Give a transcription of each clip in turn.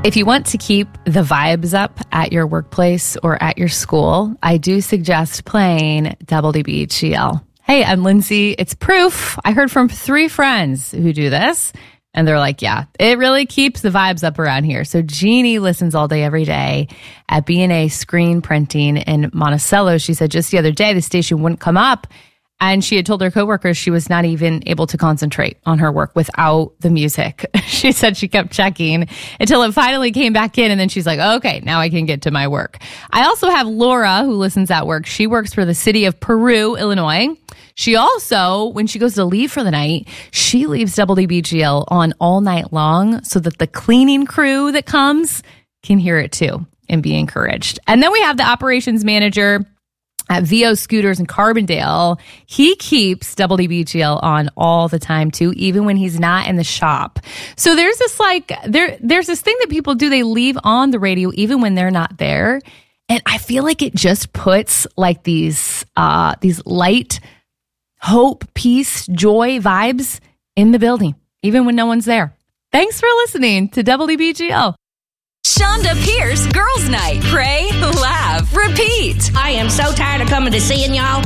If you want to keep the vibes up at your workplace or at your school, I do suggest playing WBGL. Hey, I'm Lindsay. It's proof. I heard from 3 friends who do this, and they're like, yeah, it really keeps the vibes up around here. So Jeannie listens all day, every day at B&A Screen Printing in Monticello. She said just the other day, the station wouldn't come up, and she had told her coworkers she was not even able to concentrate on her work without the music. She said she kept checking until it finally came back in, and then she's like, okay, now I can get to my work. I also have Laura, who listens at work. She works for the city of Peru, Illinois. She also, when she goes to leave for the night, she leaves WBGL on all night long so that the cleaning crew that comes can hear it too and be encouraged. And then we have the operations manager at VO Scooters in Carbondale. He keeps WBGL on all the time too, even when he's not in the shop. So there's this there's this thing that people do. They leave on the radio even when they're not there. And I feel like it just puts like these light, hope, peace, joy vibes in the building, even when no one's there. Thanks for listening to WBGL. Shonda Pierce Girls Night. Pray, laugh, repeat. I am so tired of coming to seeing y'all.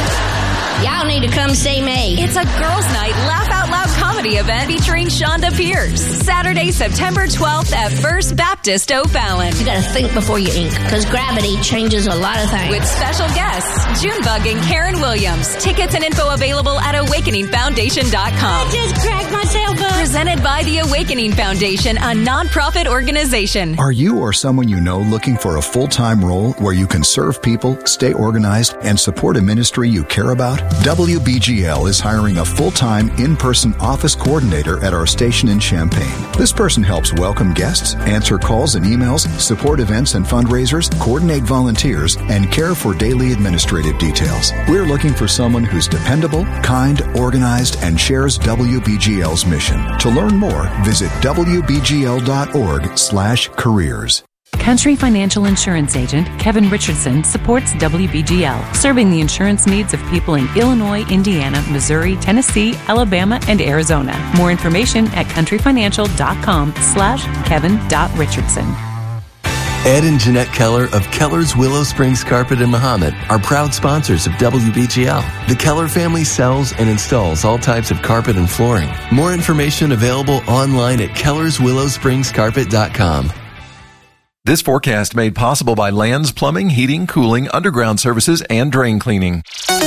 Y'all need to come see me. It's a Girls Night Laugh Out Loud comedy event featuring Shonda Pierce. Saturday, September 12th at First Baptist O'Fallon. You gotta think before you ink, because gravity changes a lot of things. With special guests, Junebug and Karen Williams. Tickets and info available at awakeningfoundation.com. I just cracked myself up. Presented by the Awakening Foundation, a nonprofit organization. Are you or someone you know looking for a full-time role where you can serve people, stay organized, and support a ministry you care about? WBGL is hiring a full-time in-person office coordinator at our station in Champaign. This person helps welcome guests, answer calls and emails, support events and fundraisers, coordinate volunteers, and care for daily administrative details. We're looking for someone who's dependable, kind, organized, and shares WBGL's mission. To learn more, visit wbgl.org/careers. Country Financial Insurance Agent Kevin Richardson supports WBGL, serving the insurance needs of people in Illinois, Indiana, Missouri, Tennessee, Alabama, and Arizona. More information at countryfinancial.com/Kevin.Richardson. Ed and Jeanette Keller of Keller's Willow Springs Carpet in Mahomet are proud sponsors of WBGL. The Keller family sells and installs all types of carpet and flooring. More information available online at kellerswillowspringscarpet.com. This forecast made possible by Lands Plumbing, Heating, Cooling, Underground Services, and Drain Cleaning.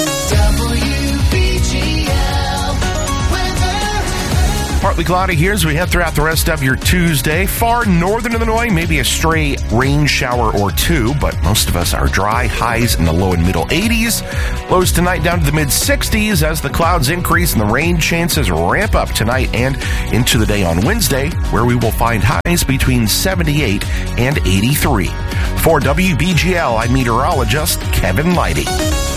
Partly cloudy here as we head throughout the rest of your Tuesday. Far northern Illinois, maybe a stray rain shower or two, but most of us are dry. Highs in the low and middle 80s. Lows tonight down to the mid 60s as the clouds increase and the rain chances ramp up tonight and into the day on Wednesday, where we will find highs between 78 and 83. For WBGL, I'm meteorologist Kevin Leidy.